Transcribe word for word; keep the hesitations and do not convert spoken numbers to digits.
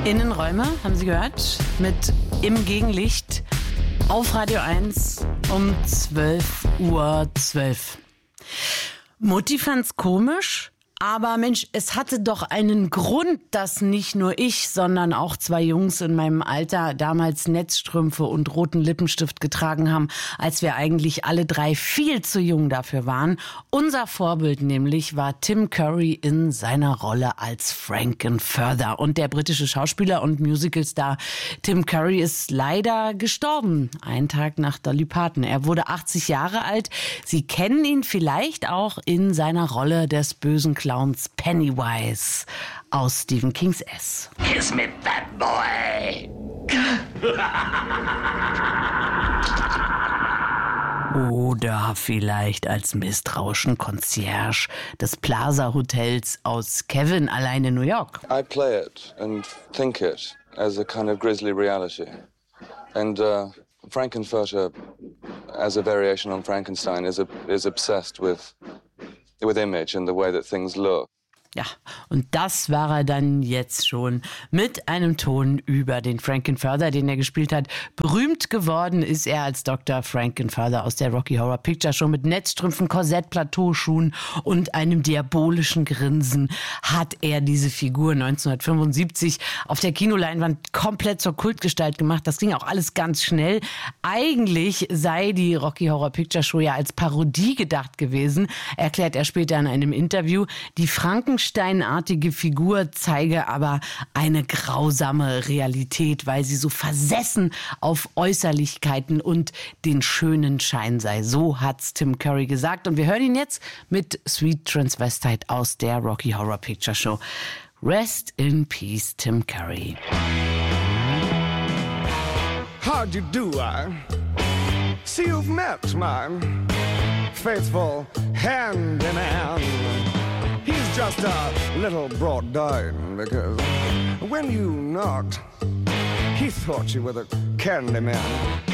Innenräume, haben Sie gehört? Mit Im Gegenlicht auf Radio eins um zwölf Uhr zwölf. Mutti fand's komisch, aber Mensch, es hatte doch einen Grund, dass nicht nur ich, sondern auch zwei Jungs in meinem Alter damals Netzstrümpfe und roten Lippenstift getragen haben, als wir eigentlich alle drei viel zu jung dafür waren. Unser Vorbild nämlich war Tim Curry in seiner Rolle als Frank-N-Further. Und der britische Schauspieler und Musicalstar Tim Curry ist leider gestorben, einen Tag nach Dolly Parton. Er wurde achtzig Jahre alt. Sie kennen ihn vielleicht auch in seiner Rolle des bösen Clowns Pennywise aus Stephen Kings S. Kiss me, fat boy! Oder vielleicht als misstrauischen Concierge des Plaza Hotels aus Kevin allein in New York. I play it and think it as a kind of grisly reality. And uh, Frank-N-Further, as a variation on Frankenstein, is, a, is obsessed with, with image and the way that things look. Ja, und das war er dann jetzt schon mit einem Ton über den Frank-N-Further, den er gespielt hat. Berühmt geworden ist er als Doktor Frank-N-Further aus der Rocky Horror Picture Show. Mit Netzstrümpfen, Korsett, Plateauschuhen und einem diabolischen Grinsen hat er diese Figur neunzehnhundertfünfundsiebzig auf der Kinoleinwand komplett zur Kultgestalt gemacht. Das ging auch alles ganz schnell. Eigentlich sei die Rocky Horror Picture Show ja als Parodie gedacht gewesen, erklärt er später in einem Interview. Die Frankenstein steinartige Figur zeige aber eine grausame Realität, weil sie so versessen auf Äußerlichkeiten und den schönen Schein sei. So hat's Tim Curry gesagt. Und wir hören ihn jetzt mit Sweet Transvestite aus der Rocky Horror Picture Show. Rest in peace, Tim Curry. How'd you do, I see you've met my faithful hand-in-hand. He's just a little brought down because when you knocked, he thought you were the candy man.